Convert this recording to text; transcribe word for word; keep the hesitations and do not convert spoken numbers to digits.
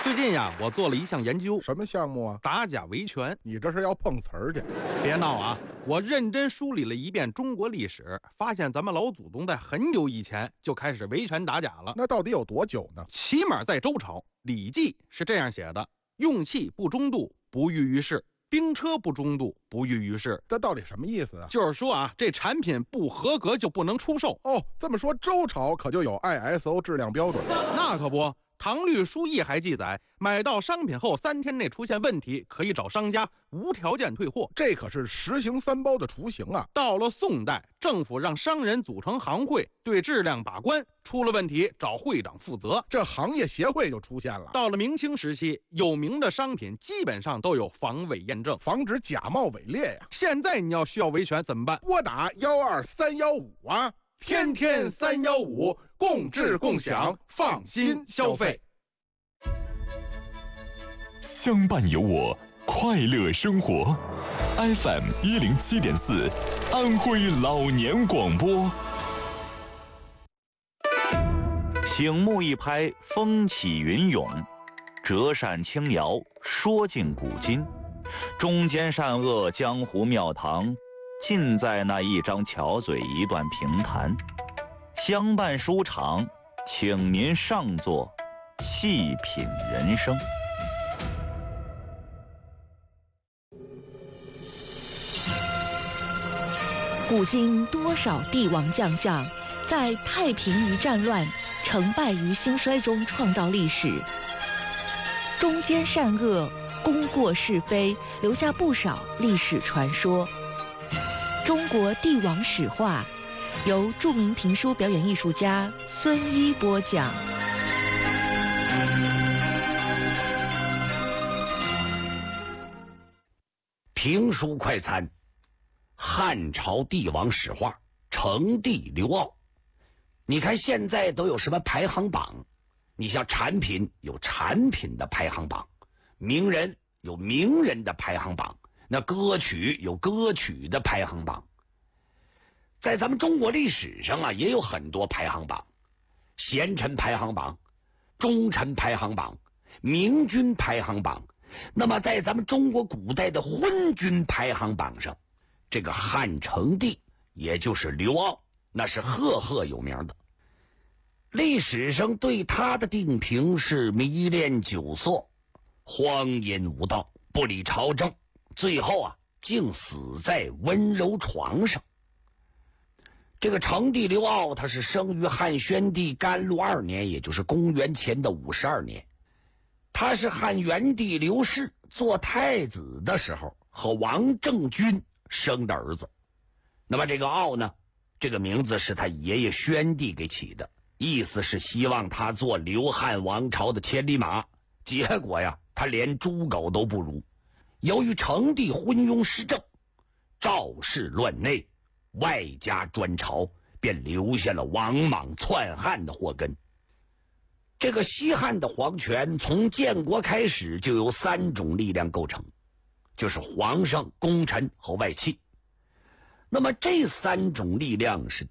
最近呀，我做了一项研究， 什么项目啊？ 打假维权。 你这是要碰瓷儿去？ 别闹啊！我认真梳理了一遍中国历史，发现咱们老祖宗在很久以前就开始维权打假了。 那到底有多久呢？ 起码在周朝，《礼记》是这样写的：用器不中度，不欲于世；兵车不中度，不欲于世。 这到底什么意思啊？ 就是说啊，这产品不合格就不能出售。 哦，这么说周朝可就有 I S O 质量标准？ 那可不。唐律疏议还记载，买到商品后三天内出现问题，可以找商家无条件退货。 这可是实行三包的雏形啊！ 到了宋代，政府让商人组成行会，对质量把关，出了问题找会长负责， 这行业协会就出现了。 到了明清时期，有名的商品基本上都有防伪验证， 防止假冒伪劣呀。 现在你要需要维权怎么办？ 拨打幺二三幺五啊！ 天天三幺五，共治共享，放心消费。 相伴有我，快乐生活。F M 一零七点四，安徽老年广播。 醒目一拍，风起云涌；折扇轻摇，说尽古今。中间善恶，江湖庙堂，尽在那一张巧嘴，一段评弹。相伴书场，请您上座，细品人生。 古今多少帝王将相，在太平于战乱、成败于兴衰中创造历史。中间善恶，功过是非，留下不少历史传说。中国帝王史话，由著名评书表演艺术家孙一播讲。 评书快餐，汉朝帝王史话，成帝刘骜。你看现在都有什么排行榜？你像产品有产品的排行榜，名人有名人的排行榜，那歌曲有歌曲的排行榜。在咱们中国历史上啊，也有很多排行榜，贤臣排行榜、忠臣排行榜、明君排行榜。那么在咱们中国古代的昏君排行榜上，这个汉成帝也就是刘骜，那是赫赫有名的。历史上对他的定评是迷恋酒色，荒淫无道，不理朝政，最后啊竟死在温柔床上。这个成帝刘骜，他是生于汉宣帝甘露二年，也就是公元前的五十二年。他是汉元帝刘氏做太子的时候和王政君生的儿子。那么这个骜呢，这个名字是他爷爷宣帝给起的，意思是希望他做刘汉王朝的千里马。结果呀，他连猪狗都不如。由于成帝昏庸失政，赵氏乱内，外加专朝，便留下了王莽篡汉的祸根。这个西汉的皇权从建国开始就由三种力量构成，就是皇上、功臣和外戚。那么这三种力量是